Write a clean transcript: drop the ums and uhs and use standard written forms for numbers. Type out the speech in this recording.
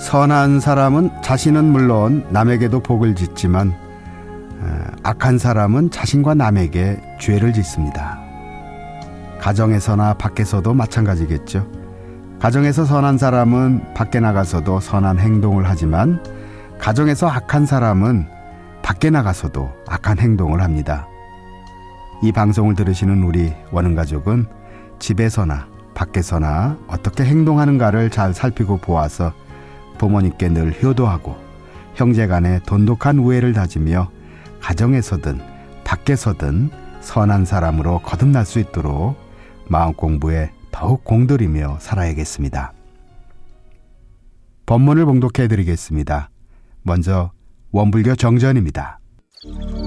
선한 사람은 자신은 물론 남에게도 복을 짓지만 악한 사람은 자신과 남에게 죄를 짓습니다. 가정에서나 밖에서도 마찬가지겠죠. 가정에서 선한 사람은 밖에 나가서도 선한 행동을 하지만 가정에서 악한 사람은 밖에 나가서도 악한 행동을 합니다. 이 방송을 들으시는 우리 원흥가족은 집에서나 밖에서나 어떻게 행동하는가를 잘 살피고 보아서 부모님께 늘 효도하고 형제간의 돈독한 우애를 다지며 가정에서든 밖에서든 선한 사람으로 거듭날 수 있도록 마음 공부에 더욱 공들이며 살아야겠습니다. 본문을 봉독해 드리겠습니다. 먼저 원불교 정전입니다.